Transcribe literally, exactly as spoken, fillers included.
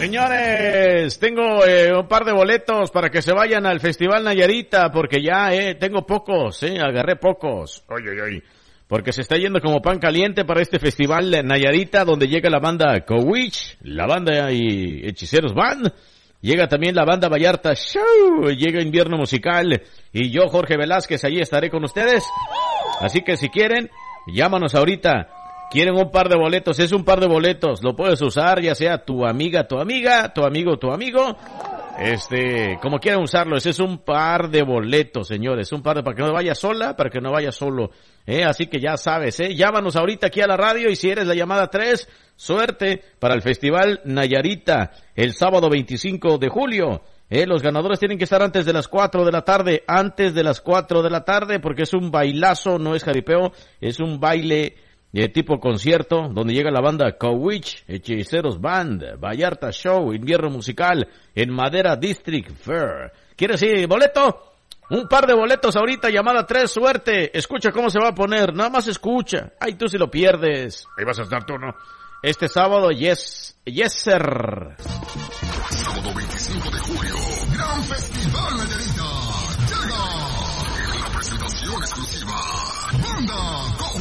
Señores, tengo eh, un par de boletos para que se vayan al Festival Nayarita, porque ya eh, tengo pocos, eh, agarré pocos. Oye, oye, oye. Porque se está yendo como pan caliente para este Festival Nayarita, donde llega la banda Cowich, la banda y Hechiceros Band. Llega también la banda Vallarta Show, llega Invierno Musical y yo, Jorge Velázquez, allí estaré con ustedes. Así que si quieren, llámanos ahorita. Quieren un par de boletos, es un par de boletos, lo puedes usar ya sea tu amiga, tu amiga, tu amigo, tu amigo. Este, como quieran usarlo, ese es un par de boletos, señores, un par de, para que no vaya sola, para que no vaya solo, eh, así que ya sabes, eh, llámanos ahorita aquí a la radio y si eres la llamada tres, suerte para el Festival Nayarita, el sábado veinticinco de julio, eh, los ganadores tienen que estar antes de las cuatro de la tarde, antes de las cuatro de la tarde, porque es un bailazo, no es jaripeo, es un baile de tipo concierto, donde llega la banda Cowich, Hechiceros Band, Vallarta Show, Invierno Musical, en Madera District Fair. ¿Quieres ir boleto? Un par de boletos ahorita, llamada tres, suerte. Escucha cómo se va a poner, nada más escucha. Ay, tú si lo pierdes. Ahí vas a estar tú, ¿no? Este sábado, yes, yes, sir. Sábado veinticinco de julio, Gran Festival Nayarita. Llega en una presentación exclusiva. Banda